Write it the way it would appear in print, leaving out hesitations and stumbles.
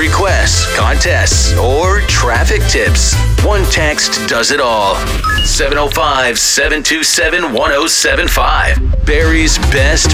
requests, contests, or traffic tips. One text does it all. 705-727-1075. Barrie's best